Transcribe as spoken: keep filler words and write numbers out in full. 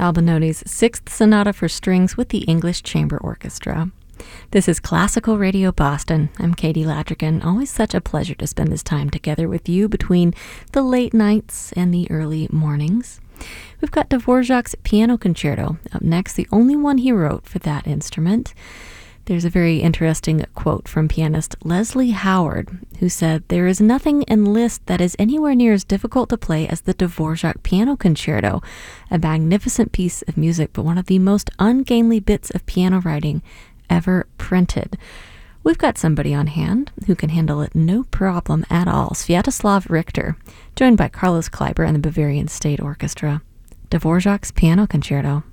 Albinoni's Sixth Sonata for Strings with the English Chamber Orchestra. This is Classical Radio Boston. I'm Katie Ladrigan. Always such a pleasure to spend this time together with you between the late nights and the early mornings. We've got Dvorak's Piano Concerto up next, the only one he wrote for that instrument. There's a very interesting quote from pianist Leslie Howard, who said, "There is nothing in Liszt that is anywhere near as difficult to play as the Dvorak Piano Concerto, a magnificent piece of music, but one of the most ungainly bits of piano writing ever printed." We've got somebody on hand who can handle it no problem at all, Sviatoslav Richter, joined by Carlos Kleiber and the Bavarian State Orchestra. Dvorak's Piano Concerto.